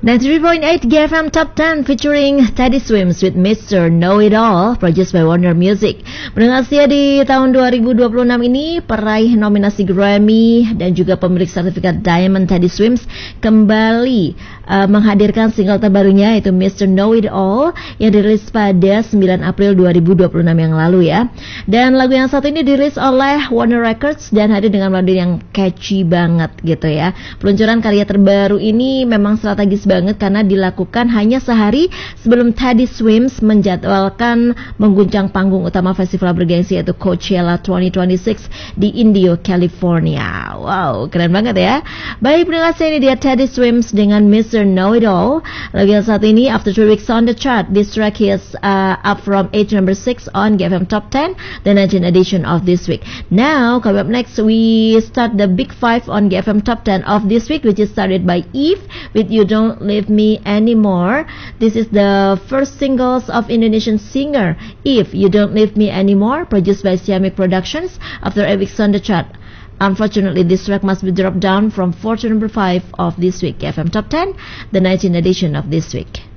93.8 GFM Top 10 featuring Teddy Swims with Mr. Know-It-All, produced by Warner Music. Pendengar setia di tahun 2026 ini, peraih nominasi Grammy dan juga pemilik sertifikat Diamond Teddy Swims kembali menghadirkan single terbarunya, yaitu Mr. Know-It-All, yang dirilis pada 9 April 2026 yang lalu ya. Dan lagu yang satu ini dirilis oleh Warner Records dan hadir dengan melodi yang catchy banget gitu ya. Peluncuran karya terbaru ini memang strategis banget karena dilakukan hanya sehari sebelum Teddy Swims menjadwalkan mengguncang panggung utama festival bergengsi yaitu Coachella 2026 di Indio, California. Wow, keren banget ya. Baik, pendengar, ini dia Teddy Swims dengan Mr. Know-It-All. Lagu yang satu ini after 3 weeks on the chart, this track is up from 8 to number 6 on GFM Top 10, the 19th edition of this week. Now, coming up next, we start the Big 5 on GFM Top 10 of this week, which is started by Eve with You Don't Leave Me Anymore. This is the first singles of Indonesian singer Eve, You Don't Leave Me Anymore, produced by Siamik Productions. After 8 weeks on the chart, unfortunately, this track must be dropped down from 4 to number 5 of this week. FM Top 10, the 19th edition of this week.